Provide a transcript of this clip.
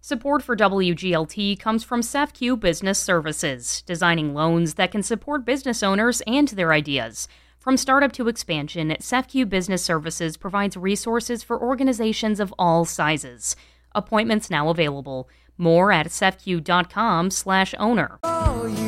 Support for WGLT comes from SEFCU Business Services, designing loans that can support business owners and their ideas. From startup to expansion, SEFCU Business Services provides resources for organizations of all sizes. Appointments now available. More at sefcu.com/owner.